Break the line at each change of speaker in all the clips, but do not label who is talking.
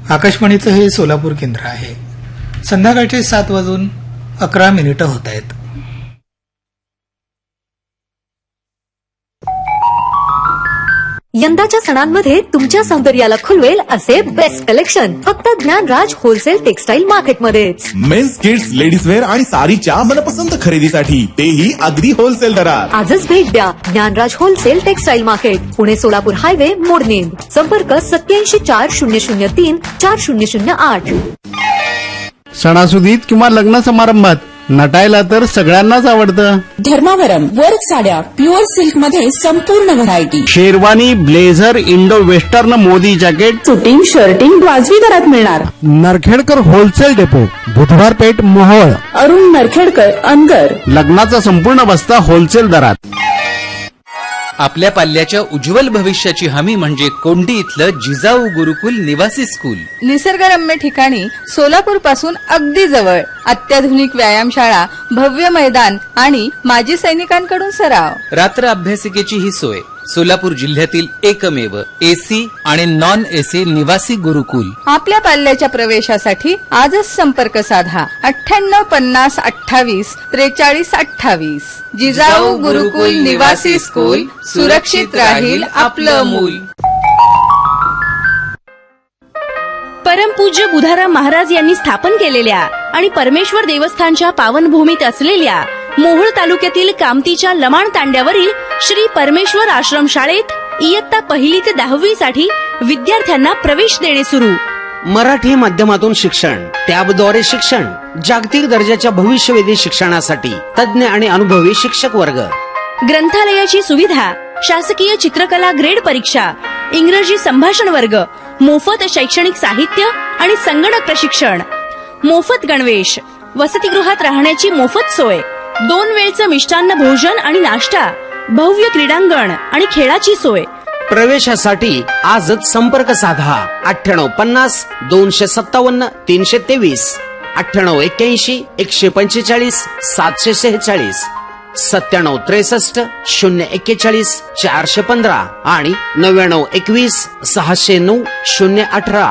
आकाशवाणीचं हे सोलापूर केंद्र आहे. संध्याकाळचे 7:11 होत आहेत.
यंदाच्या सणांमध्ये तुमच्या सौंदर्याला खुलवेल असे बेस्ट कलेक्शन फक्त Dnyanraj wholesale textile मार्केटमध्येच.
Men's, kids, ladies wear आणि साडीच्या मनपसंत खरेदीसाठी तेही अगदी होलसेल दरात.
आजच भेट द्या Dnyanraj wholesale textile market, Pune Solapur highway, मोडनेर. संपर्क 8740034008.
सणासुदीत किंवा लग्न समारंभात नटायला तर सगळ्यांनाच आवडतं.
धर्मावरम वर्क साड्या प्युअर सिल्क मध्ये संपूर्ण variety.
Sherwani, blazer, Indo western, Modi jacket,
suiting, shirting वाजवी दरात मिळणार.
नरखेडकर होलसेल डेपो, बुधवार पेठ, मोहोळ.
अरुण नरखेडकर, अनगर.
लग्नाचा संपूर्ण बस्ता होलसेल दरात.
आपल्या पाल्याच्या उज्ज्वल भविष्याची हमी म्हणजे कोंडी इथलं जिजाऊ गुरुकुल निवासी स्कूल.
निसर्गरम्य ठिकाणी सोलापूर पासून अगदी जवळ. अत्याधुनिक व्यायामशाळा, भव्य मैदान आणि माजी सैनिकांकडून सराव.
रात्र अभ्यासिकेची ही सोय. सोलापूर जिल्ह्यातील एकमेव एसी आणि नॉन एसी निवासी गुरुकुल.
आपल्या पाल्याच्या प्रवेशासाठी आजच संपर्क साधा 9850284328. जिजाऊ गुरुकुल निवासी स्कूल, सुरक्षित राहील आपलं मूल.
परमपूज्य बुधाराम महाराज यांनी स्थापन केलेल्या आणि परमेश्वर देवस्थानच्या पावनभूमीत असलेल्या मोहोळ तालुक्यातील कामतीच्या लमाण तांड्यावरील श्री परमेश्वर आश्रम शाळेत इयत्ता 1ली ते 10वी साठी विद्यार्थ्यांना प्रवेश देणे सुरू.
मराठी माध्यमातून शिक्षण, टॅबद्वारे शिक्षण, जागतिक दर्जाच्या भविष्यवेधी शिक्षणासाठी तज्ञ आणि अनुभवी शिक्षक वर्ग.
ग्रंथालयाची सुविधा, शासकीय चित्रकला ग्रेड परीक्षा, इंग्रजी संभाषण वर्ग, मोफत शैक्षणिक साहित्य आणि संगणक प्रशिक्षण, मोफत गणवेश, वसतिगृहात राहण्याची मोफत सोय, 2 वेळचं मिष्टान्न भोजन आणि नाश्ता, भव्य क्रीडांगण आणि खेळाची सोय.
प्रवेशासाठी आजच संपर्क साधा 9850257323, 9881451746, 9763011415 आणि 9921609018.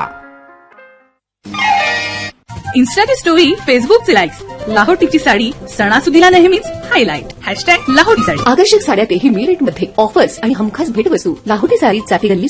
इन्स्टाची स्टोरी, फेसबुकचे लाईक्स, लाहोटीची साडी सणासुदीला नेहमीच हायलाइट. #लाहोटी साडी.
आकर्षक साड्या तेही मी रेटमध्ये, ऑफर्स आणि हमखास भेटवस्तू. लाहोटी साडी, चाटी गल्ली,